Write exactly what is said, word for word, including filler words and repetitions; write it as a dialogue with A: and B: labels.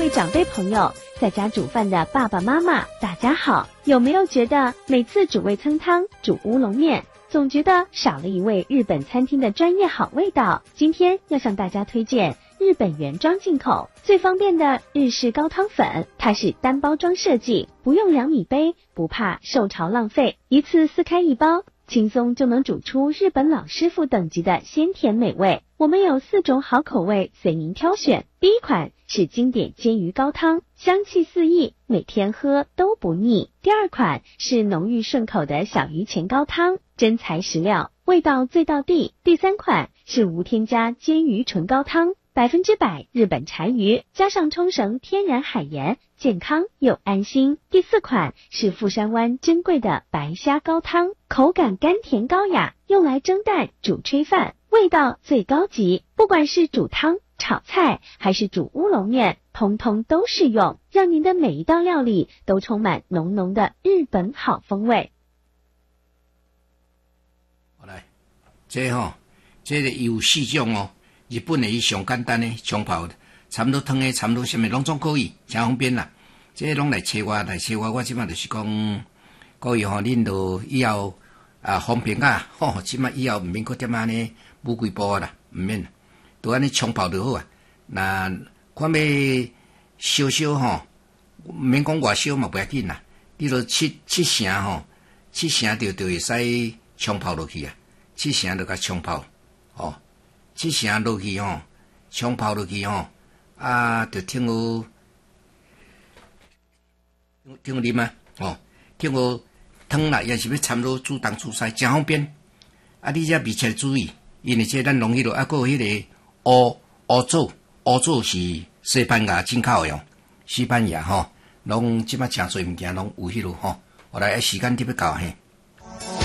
A: 位长辈朋友，在家煮饭的爸爸妈妈，大家好！有没有觉得每次煮味噌汤、煮乌龙面，总觉得少了一味日本餐厅的专业好味道？今天要向大家推荐日本原装进口最方便的日式高汤粉，它是单包装设计，不用量米杯，不怕受潮浪费，一次撕开一包，轻松就能煮出日本老师傅等级的鲜甜美味。我们有四种好口味随您挑选。第一款是经典煎鱼高汤，香气四溢，每天喝都不腻。第二款是浓郁顺口的小鱼钱高汤，真材实料，味道最到地。第三款是无添加煎鱼纯高汤，百分之百日本柴鱼，加上冲绳天然海盐，健康又安心。第四款是富山湾珍贵的白虾高汤，口感甘甜高雅，用来蒸蛋、煮炊饭，味道最高级。不管是煮汤、炒菜还是煮乌龙面，通通都适用，让您的每一道料理都充满浓浓的日本好风味。
B: 好来，这吼、哦，这个有四种哦。日本的伊上简单的冲泡的，差不多汤的，差不多什么拢总可以，真方便啦。这拢来找我，来找我，我即摆就是讲，各位吼，恁都以后啊方便啊，吼，即摆以后毋免搁点安尼补几步啦，毋免，都安尼冲泡就好啊。那看要烧烧吼，毋免讲偌烧嘛，不要紧啦。你著七七成吼，七成就就会使冲泡落去啊，七成就甲冲泡，哦。七成落去吼，冲泡落去吼，啊，就听有听有啉啊，哦，听有汤啦，也是要掺落煮东煮西，真方便。啊，你这密切注意，因为这咱弄迄落啊，还有迄个乌乌棗，乌棗是西班牙进口的哦，西班牙吼，拢即摆诚侪物件拢有迄落吼。后来时间特别到嘿。